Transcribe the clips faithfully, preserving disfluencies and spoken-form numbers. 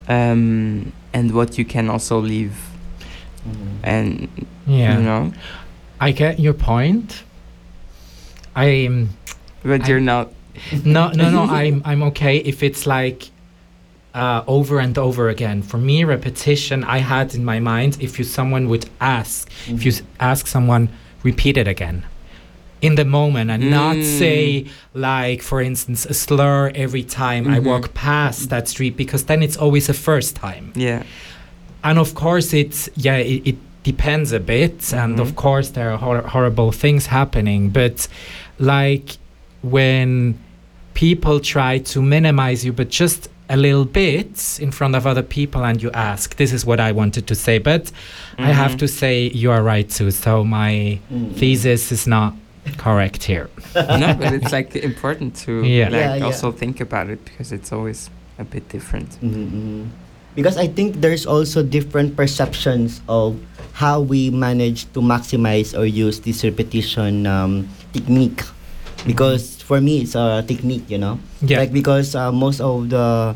um, and what you can also leave. Mm-hmm. And Yeah. you know, I get your point. I um, but I- you're not. no no no I'm I'm okay if it's like uh, over and over again. For me, repetition, I had in my mind, if you someone would ask, if you s- ask someone, repeat it again in the moment, and not Mm. say, like, for instance, a slur every time I Mhm. walk past that street, because then it's always a first time. Yeah. And of course, it's, yeah, it, it depends a bit. And Mhm. of course, there are hor- horrible things happening. But like when people try to minimize you, but just a little bit in front of other people, and you ask, this is what I wanted to say. But I have Mhm. to say, you are right too. So my Mm. thesis is not correct here. No, but it's like important to Yeah. like Yeah, yeah. also think about it, because it's always a bit different. Mm-hmm. Because I think there's also different perceptions of how we manage to maximize or use this repetition um, technique. Because for me, it's a technique, you know. Yeah. Like because uh, most of the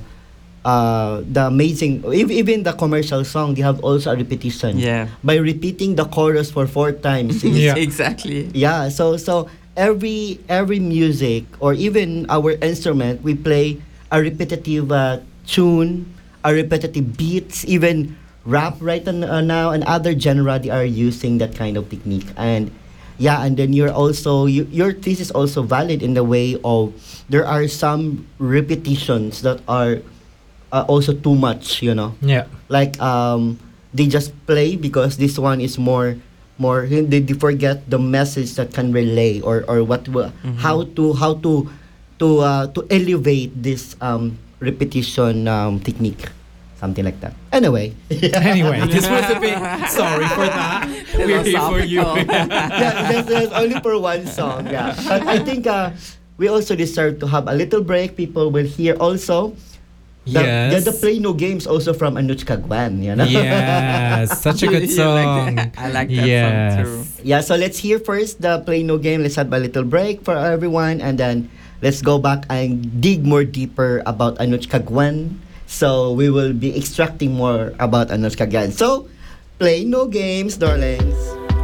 uh, the amazing, ev- even the commercial song, they have also a repetition. Yeah. By repeating the chorus for four times. is- Yeah. Exactly. Yeah, so so every every music or even our instrument, we play a repetitive uh, tune, a repetitive beats, even rap right n- uh, now and other genre they are using that kind of technique. And yeah, and then you're also you, your thesis is also valid in the way of there are some repetitions that are uh, also too much, you know. Yeah. Like um they just play because this one is more more they, they forget the message that can relay or or what wa- Mhm. how to how to to uh, to elevate this um repetition um technique, something like that. Anyway. Anyway, this was a bit, sorry for that. We're here for you. Yeah, that's, that's only for one song. Yeah, but I think uh, we also deserve to have a little break. People will hear also. The, Yes. yeah, the Play No Games also from Anuj Kagwan, you know? Yes, such a good You like song. that? I like that Yes. song too. Yeah, so let's hear first the Play No Game. Let's have a little break for everyone, and then let's go back and dig more deeper about Anuj Kagwan. So we will be extracting more about Anuj Kagwan. So, Play No Games, darlings.